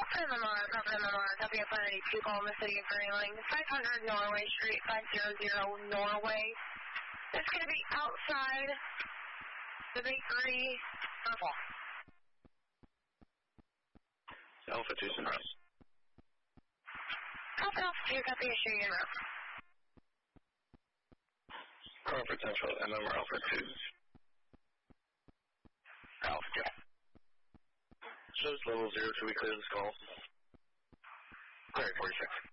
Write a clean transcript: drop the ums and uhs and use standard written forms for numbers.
Copy MMR, copy up 182, call in the city of Greenling, 500 Norway Street, 500 Norway. It's going to be outside the bakery, purple. Alpha 2 Sunrise. Copy Alpha 2, copy issue your route. Crawford Central, MMR Alpha 2. Alpha 2. Shows level 0 to we clear this call. Clear 46.